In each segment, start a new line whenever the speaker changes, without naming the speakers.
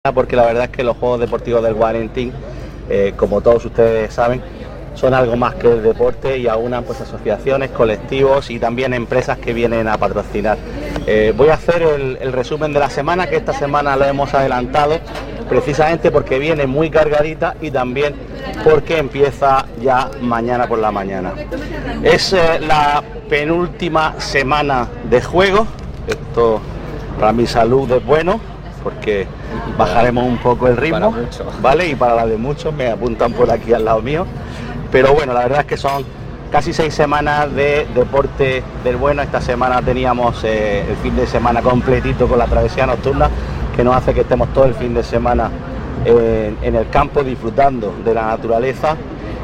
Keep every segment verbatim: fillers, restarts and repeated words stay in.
Porque la verdad es que los Juegos Deportivos del Guarentín, eh, como todos ustedes saben, son algo más que el deporte y aunan pues asociaciones, colectivos y también empresas que vienen a patrocinar. Eh, voy a hacer el, el resumen de la semana, que esta semana lo hemos adelantado precisamente porque viene muy cargadita y también porque empieza ya mañana por la mañana. Es eh, la penúltima semana de juego. Esto para mi salud es bueno, porque bajaremos un poco el ritmo, ¿vale? Y para la de muchos, me apuntan por aquí al lado mío. Pero bueno, la verdad es que son casi seis semanas de deporte del bueno. Esta semana teníamos eh, el fin de semana completito con la travesía nocturna, que nos hace que estemos todo el fin de semana eh, en el campo disfrutando de la naturaleza.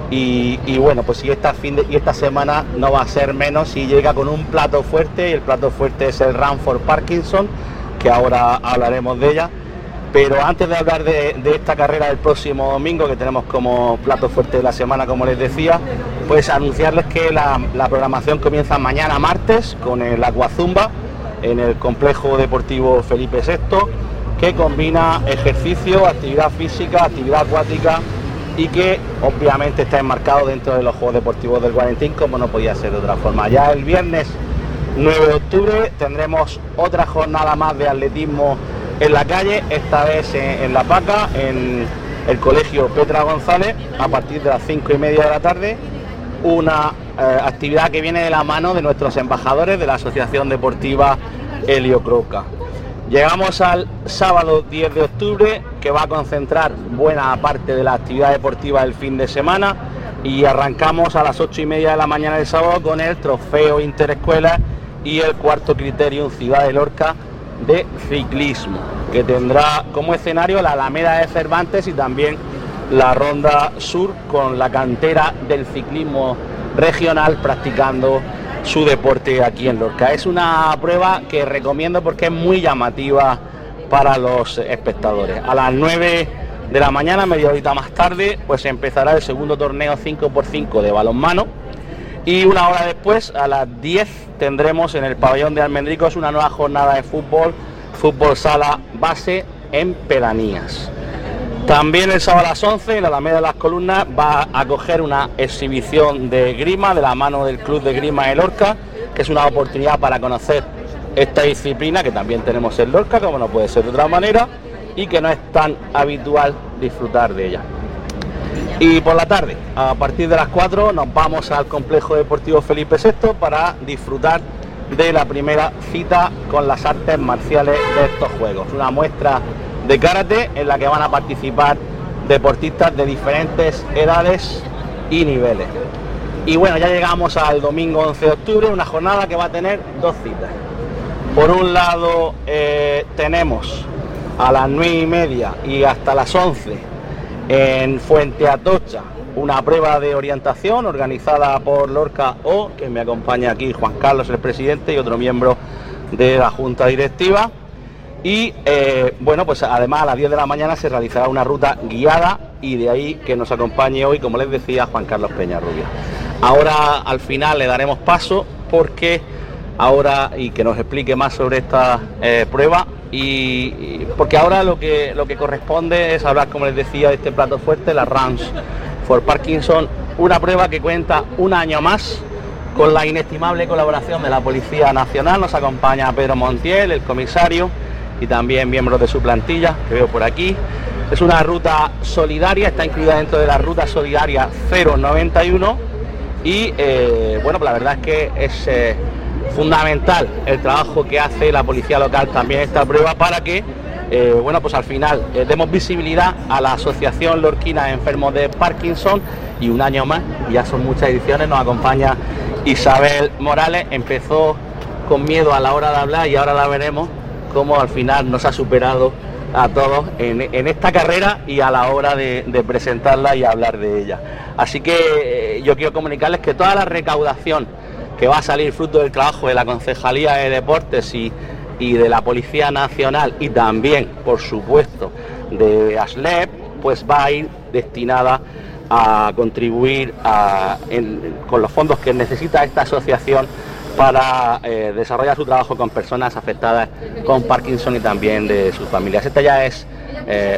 Y, y bueno, pues si esta, fin de, y esta semana no va a ser menos, si llega con un plato fuerte, y el plato fuerte es el Run for Parkinson, que ahora hablaremos de ella. Pero antes de hablar de, de esta carrera del próximo domingo, que tenemos como plato fuerte de la semana, como les decía, pues anunciarles que la, la programación comienza mañana martes con el Aquazumba en el complejo deportivo Felipe sexto, que combina ejercicio, actividad física, actividad acuática y que obviamente está enmarcado dentro de los Juegos Deportivos del Guarentín, como no podía ser de otra forma. Ya el viernes nueve de octubre tendremos otra jornada más de atletismo en la calle, esta vez en, en La Paca, en el colegio Petra González, a partir de las cinco y media de la tarde, una eh, actividad que viene de la mano de nuestros embajadores de la Asociación Deportiva Helio Croca. Llegamos al sábado diez de octubre, que va a concentrar buena parte de la actividad deportiva del fin de semana, y arrancamos a las ocho y media de la mañana del sábado con el trofeo Interescuelas y el cuarto Criterium Ciudad de Lorca de ciclismo, que tendrá como escenario la Alameda de Cervantes y también la Ronda Sur, con la cantera del ciclismo regional practicando su deporte aquí en Lorca. Es una prueba que recomiendo porque es muy llamativa para los espectadores. A las nueve de la mañana, media horita más tarde, pues empezará el segundo torneo cinco por cinco de balonmano. Y una hora después, a las diez, tendremos en el pabellón de Almendricos una nueva jornada de fútbol, fútbol sala base en Pedanías. También el sábado a las once, en la Alameda de las Columnas, va a acoger una exhibición de grima de la mano del Club de Grima de Lorca, que es una oportunidad para conocer esta disciplina que también tenemos en Lorca, como no puede ser de otra manera, y que no es tan habitual disfrutar de ella. Y por la tarde, a partir de las cuatro, nos vamos al complejo deportivo Felipe sexto para disfrutar de la primera cita con las artes marciales de estos juegos. Una muestra de karate en la que van a participar deportistas de diferentes edades y niveles. Y bueno, ya llegamos al domingo once de octubre, una jornada que va a tener dos citas. Por un lado eh, tenemos a las nueve y media y hasta las once en Fuente Atocha una prueba de orientación organizada por Lorca O, que me acompaña aquí Juan Carlos, el presidente, y otro miembro de la Junta Directiva. Y eh, bueno, pues además a las diez de la mañana se realizará una ruta guiada, y de ahí que nos acompañe hoy, como les decía, Juan Carlos Peñarrubia. Ahora al final le daremos paso porque ahora, y que nos explique más sobre esta eh, prueba, y, y porque ahora lo que lo que corresponde es hablar, como les decía, de este plato fuerte, la Run for Parkinson, una prueba que cuenta un año más con la inestimable colaboración de la Policía Nacional. Nos acompaña Pedro Montiel, el comisario, y también miembros de su plantilla, que veo por aquí. Es una ruta solidaria, está incluida dentro de la ruta solidaria cero noventa y uno, y eh, bueno, pues la verdad es que es eh, fundamental el trabajo que hace la policía local también esta prueba para que eh, bueno, pues al final eh, demos visibilidad a la Asociación Lorquina de Enfermos de Parkinson, y un año más, ya son muchas ediciones, nos acompaña Isabel Morales. Empezó con miedo a la hora de hablar y ahora la veremos cómo al final nos ha superado a todos en, en esta carrera y a la hora de, de presentarla y hablar de ella. Así que eh, yo quiero comunicarles que toda la recaudación que va a salir fruto del trabajo de la Concejalía de Deportes y, y de la Policía Nacional, y también, por supuesto, de ASLEP, pues va a ir destinada a contribuir a, en, con los fondos que necesita esta asociación para eh, desarrollar su trabajo con personas afectadas con Parkinson y también de sus familias. Esta ya es eh,